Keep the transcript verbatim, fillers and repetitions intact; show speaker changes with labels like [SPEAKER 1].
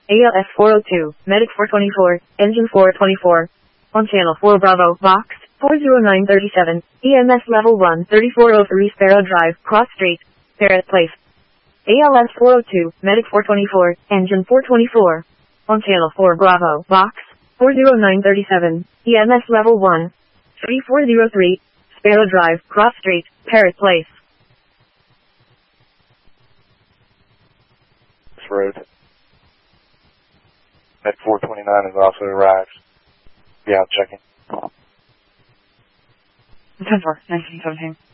[SPEAKER 1] A L S four oh two, Medic four twenty-four, Engine four twenty-four. On Channel four Bravo, Box four oh nine thirty-seven, E M S Level one thirty-four oh three Sparrow Drive, Cross Street, Parrot Place. A L S four oh two, Medic four twenty-four, Engine four twenty-four. On Channel four Bravo, Box four oh nine thirty-seven, E M S Level one thirty-four oh three, Sparrow Drive, Cross Street, Parrot Place.
[SPEAKER 2] This road. Med four twenty-nine has also arrived. Be out checking.
[SPEAKER 3] ten four, nineteen seventeen.